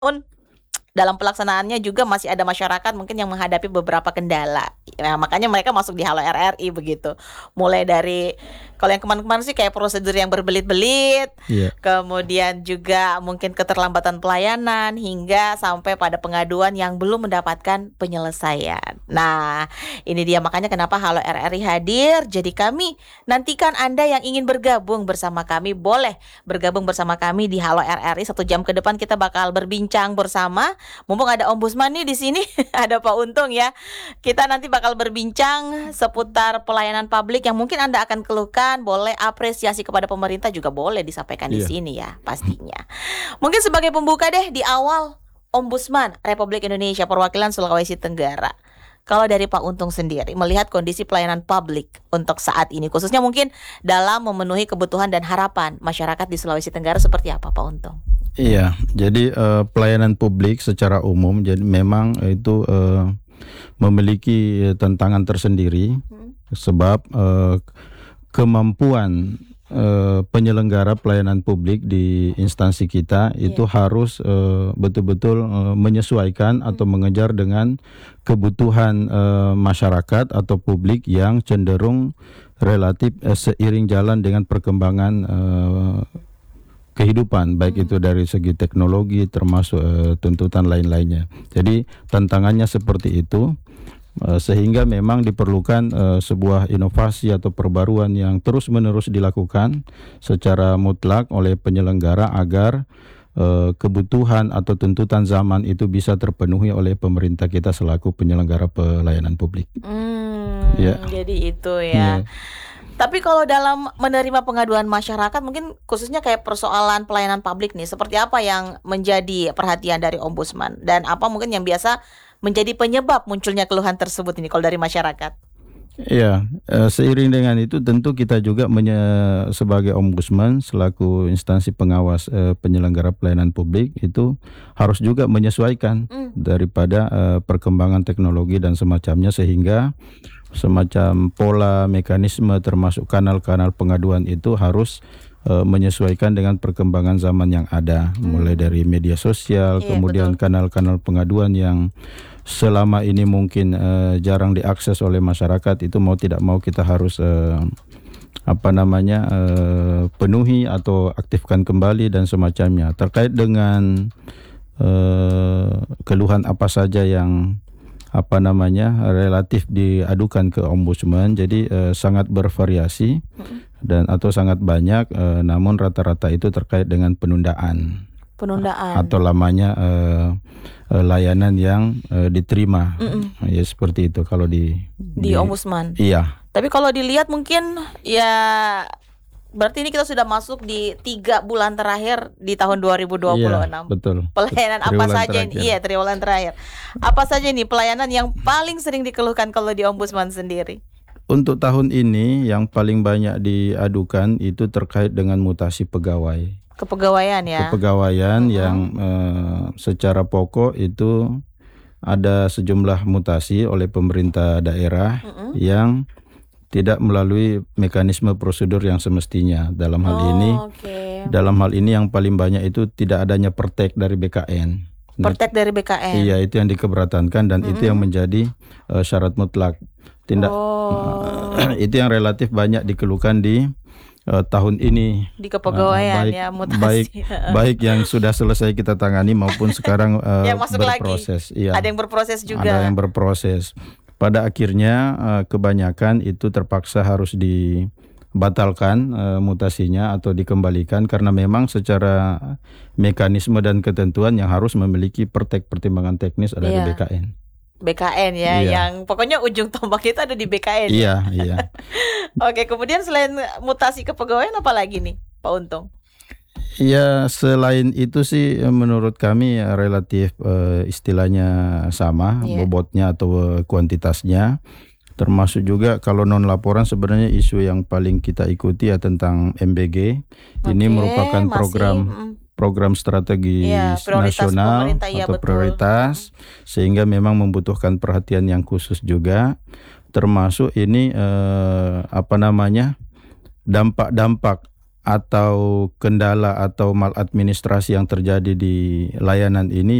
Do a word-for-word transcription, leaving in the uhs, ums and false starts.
Un dalam pelaksanaannya juga masih ada masyarakat mungkin yang menghadapi beberapa kendala. Nah, makanya mereka masuk di Halo R R I begitu. Mulai dari kalau yang kemarin-kemarin sih kayak prosedur yang berbelit-belit, Iya. kemudian juga mungkin keterlambatan pelayanan hingga sampai pada pengaduan yang belum mendapatkan penyelesaian. Nah, ini dia makanya kenapa Halo R R I hadir. Jadi kami nantikan Anda yang ingin bergabung bersama kami boleh bergabung bersama kami di Halo R R I. Satu jam ke depan kita bakal berbincang bersama. Mumpung ada Ombudsman nih di sini, ada Pak Untung ya. Kita nanti bakal berbincang seputar pelayanan publik yang mungkin Anda akan keluhkan. Boleh apresiasi kepada pemerintah juga boleh disampaikan di Iya. sini ya, pastinya. Mungkin sebagai pembuka deh di awal, Ombudsman Republik Indonesia Perwakilan Sulawesi Tenggara. Kalau dari Pak Untung sendiri melihat kondisi pelayanan publik untuk saat ini, khususnya mungkin dalam memenuhi kebutuhan dan harapan masyarakat di Sulawesi Tenggara seperti apa, Pak Untung? Iya, jadi uh, pelayanan publik secara umum jadi memang itu uh, memiliki tantangan tersendiri Hmm. sebab uh, kemampuan uh, penyelenggara pelayanan publik di instansi kita itu Iya. harus uh, betul-betul uh, menyesuaikan atau mengejar dengan kebutuhan uh, masyarakat atau publik yang cenderung relatif uh, seiring jalan dengan perkembangan uh, kehidupan, baik itu dari segi teknologi termasuk uh, tuntutan lain-lainnya. Jadi tantangannya seperti itu, uh, sehingga memang diperlukan uh, sebuah inovasi atau perbaruan yang terus-menerus dilakukan secara mutlak oleh penyelenggara agar uh, kebutuhan atau tuntutan zaman itu bisa terpenuhi oleh pemerintah kita selaku penyelenggara pelayanan publik. Hmm, Ya. jadi itu ya. Iya. Tapi kalau dalam menerima pengaduan masyarakat, mungkin khususnya kayak persoalan pelayanan publik nih, seperti apa yang menjadi perhatian dari Ombudsman? Dan apa mungkin yang biasa menjadi penyebab munculnya keluhan tersebut ini kalau dari masyarakat? Ya, eh, seiring dengan itu tentu kita juga menye- sebagai Ombudsman selaku instansi pengawas eh, penyelenggara pelayanan publik itu harus juga menyesuaikan Hmm. daripada eh, perkembangan teknologi dan semacamnya, sehingga semacam pola mekanisme termasuk kanal-kanal pengaduan itu harus uh, menyesuaikan dengan perkembangan zaman yang ada, Hmm. mulai dari media sosial, Iya, kemudian betul. kanal-kanal pengaduan yang selama ini mungkin uh, jarang diakses oleh masyarakat, itu mau tidak mau kita harus uh, apa namanya uh, penuhi atau aktifkan kembali dan semacamnya. Terkait dengan uh, keluhan apa saja yang apa namanya relatif diadukan ke Ombudsman, jadi eh, sangat bervariasi dan atau sangat banyak, eh, namun rata-rata itu terkait dengan penundaan Penundaan. atau lamanya eh, eh, layanan yang eh, diterima. Mm-mm. Ya seperti itu kalau di Di Ombudsman. Iya. Tapi kalau dilihat mungkin ya berarti ini kita sudah masuk di tiga bulan terakhir di tahun dua ribu dua puluh enam. Iya, betul. Pelayanan apa Triwulan saja ini? terakhir. Iya, triwulan terakhir. Apa saja nih pelayanan yang paling sering dikeluhkan kalau di Ombudsman sendiri? Untuk tahun ini yang paling banyak diadukan itu terkait dengan mutasi pegawai. Kepegawaian ya. Kepegawaian Mhm. yang eh, secara pokok itu ada sejumlah mutasi oleh pemerintah daerah Mhm. yang tidak melalui mekanisme prosedur yang semestinya. Dalam hal ini, Oh, oke. dalam hal ini yang paling banyak itu tidak adanya pertek dari B K N. Nah, Pertek dari B K N. iya, itu yang dikeberatankan dan itu yang menjadi eh, syarat mutlak. Tindak Oh, itu yang relatif banyak dikeluhkan di eh, tahun ini. di kepegawaian baik, ya mutasi. baik baik yang sudah selesai kita tangani maupun sekarang eh, Yang masuk lagi. berproses. Iya. Ada yang berproses juga. Ada yang berproses. Pada akhirnya eh, kebanyakan itu terpaksa harus dibatalkan eh, mutasinya atau dikembalikan karena memang secara mekanisme dan ketentuan yang harus memiliki pertek pertimbangan teknis ada Iya. di B K N. B K N ya, Iya. yang pokoknya ujung tombak itu ada di B K N. Iya, iya. Oke, kemudian selain mutasi kepegawaian apa lagi nih, Pak Untung? Ya, selain itu sih eh, menurut kami eh, relatif eh, istilahnya sama, Iya. bobotnya atau eh, kuantitasnya. Termasuk juga kalau non laporan sebenarnya isu yang paling kita ikuti ya tentang M B G. Ini Oke, merupakan masih, program mm. program strategis Iya, prioritas nasional pemerintah, iya, atau betul. prioritas, sehingga memang membutuhkan perhatian yang khusus juga. Termasuk ini eh, apa namanya dampak-dampak atau kendala atau maladministrasi yang terjadi di layanan ini